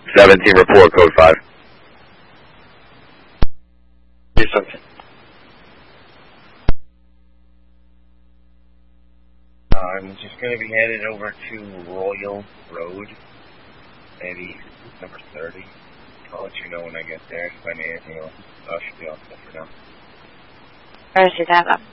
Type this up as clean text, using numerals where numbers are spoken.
17, report, code 5. Houston. I'm just going to be headed over to Royal Road, maybe number 30. I'll let you know when I get there. If I need anything else, I should be all set for now. Roger that,